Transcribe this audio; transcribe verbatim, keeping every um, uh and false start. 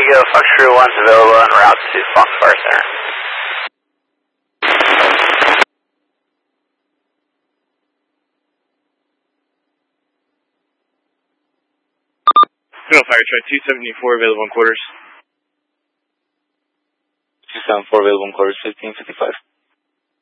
Indigo, Fox Crew one's available en route to Fox Bar Center. Middle Fire Truck two seventy-four available in quarters. two seventy-four available in quarters, fifteen fifty-five.